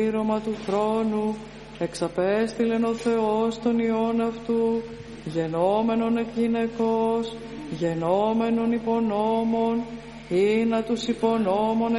πλήρωμα του χρόνου εξαπέστειλεν ο Θεός τον Υιόν αυτού, γενόμενον εκ γυναικός, γενόμενον υπονόμων, ή να τους υπονόμων